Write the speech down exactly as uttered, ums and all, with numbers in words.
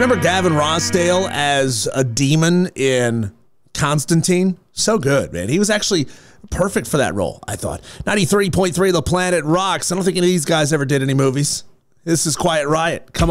Remember Gavin Rossdale as a demon in Constantine? So good, man. He was actually perfect for that role, I thought. ninety-three point three The Planet rocks. I don't think any of these guys ever did any movies. This is Quiet Riot. Come on.